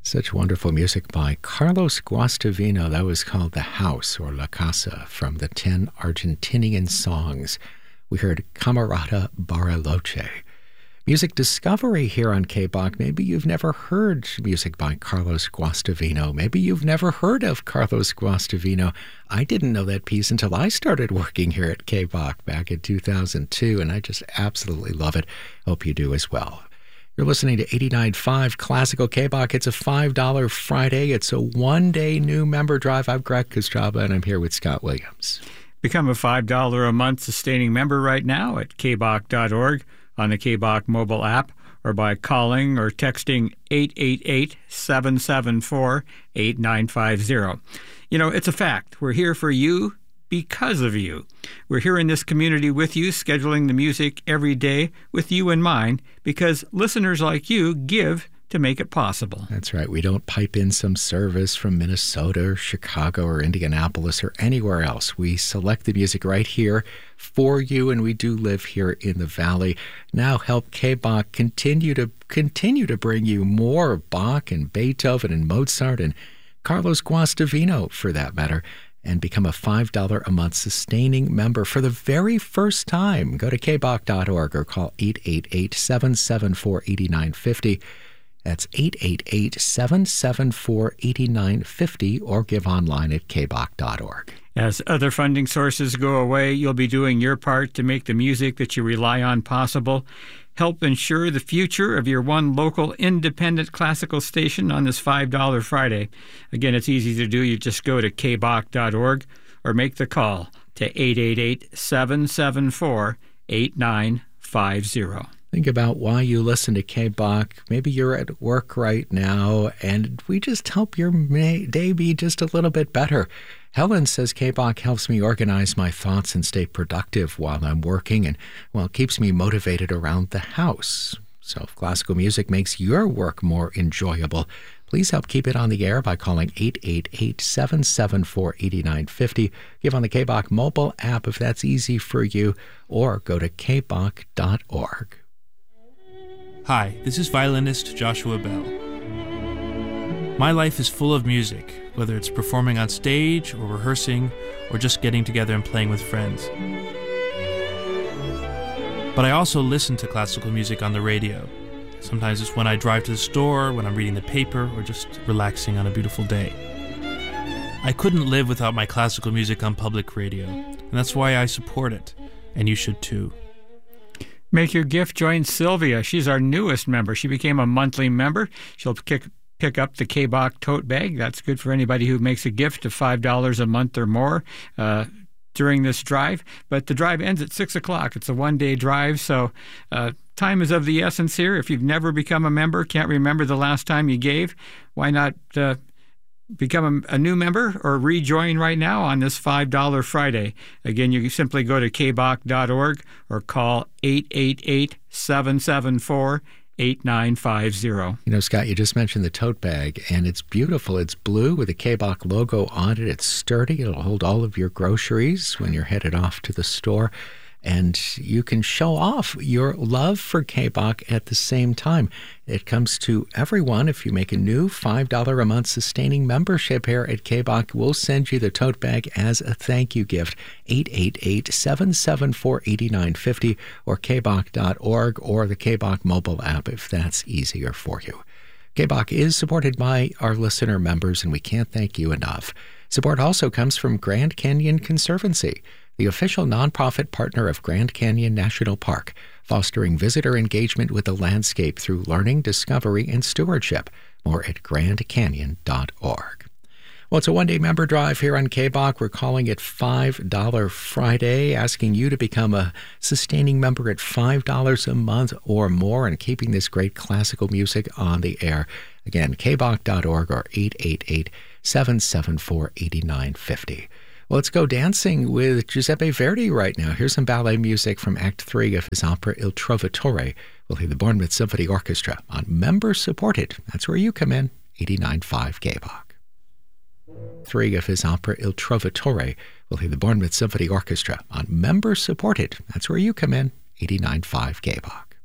Such wonderful music by Carlos Guastavino. That was called The House, or La Casa, from the 10 Argentinian songs. We heard Camarada Bariloche. Music discovery here on KBOC. Maybe you've never heard music by Carlos Guastavino. Maybe you've never heard of Carlos Guastavino. I didn't know that piece until I started working here at KBOC back in 2002, and I just absolutely love it. Hope you do as well. You're listening to 89.5 Classical KBOC. It's a $5 Friday. It's a one-day new member drive. I'm Greg Kostraba, and I'm here with Scott Williams. Become a $5 a month sustaining member right now at kbok.org, on the KBOC mobile app, or by calling or texting 888-774-8950. You know, it's a fact. We're here for you because of you. We're here in this community with you, scheduling the music every day with you in mind, because listeners like you give to make it possible. That's right. We don't pipe in some service from Minnesota or Chicago or Indianapolis or anywhere else. We select the music right here for you, and we do live here in the Valley. Now help KBOC continue to bring you more Bach and Beethoven and Mozart and Carlos Guastavino, for that matter, and become a $5 a month sustaining member for the very first time. Go to kbok.org or call 888-774-8950. That's 888-774-8950, or give online at kbok.org. As other funding sources go away, you'll be doing your part to make the music that you rely on possible. Help ensure the future of your one local independent classical station on this $5 Friday. Again, it's easy to do. You just go to kbok.org or make the call to 888-774-8950. Think about why you listen to KBOC. Maybe you're at work right now, and we just help your day be just a little bit better. Helen says KBOC helps me organize my thoughts and stay productive while I'm working, and, well, it keeps me motivated around the house. So if classical music makes your work more enjoyable, please help keep it on the air by calling 888-774-8950. Give on the KBOC mobile app if that's easy for you, or go to kbok.org. Hi, this is violinist Joshua Bell. My life is full of music, whether it's performing on stage or rehearsing or just getting together and playing with friends. But I also listen to classical music on the radio. Sometimes it's when I drive to the store, when I'm reading the paper, or just relaxing on a beautiful day. I couldn't live without my classical music on public radio, and that's why I support it, and you should too. Make your gift. Join Sylvia. She's our newest member. She became a monthly member. She'll pick up the KBOC tote bag. That's good for anybody who makes a gift of $5 a month or more during this drive. But the drive ends at 6 o'clock. It's a one-day drive, so time is of the essence here. If you've never become a member, can't remember the last time you gave, why not become a new member or rejoin right now on this $5 Friday. Again, you can simply go to kbok.org or call 888-774-8950. You know, Scott, you just mentioned the tote bag, and it's beautiful. It's blue with the KBOC logo on it. It's sturdy. It'll hold all of your groceries when you're headed off to the store. And you can show off your love for KBOC at the same time. It comes to everyone. If you make a new $5 a month sustaining membership here at KBOC, we'll send you the tote bag as a thank you gift. 888-774-8950 or kbok.org or the KBOC mobile app if that's easier for you. KBOC is supported by our listener members, and we can't thank you enough. Support also comes from Grand Canyon Conservancy, the official nonprofit partner of Grand Canyon National Park, fostering visitor engagement with the landscape through learning, discovery, and stewardship. More at grandcanyon.org. Well, it's a one-day member drive here on KBOC. We're calling it $5 Friday, asking you to become a sustaining member at $5 a month or more and keeping this great classical music on the air. Again, kbok.org or 888-774-8950. Well, let's go dancing with Giuseppe Verdi right now. Here's some ballet music from Act 3 of his opera Il Trovatore. We'll hear the Bournemouth Symphony Orchestra on member-supported. That's where you come in, 89.5 KBOC. 3 of his opera Il Trovatore. We'll hear the Bournemouth Symphony Orchestra on member-supported. That's where you come in, 89.5 KBOC.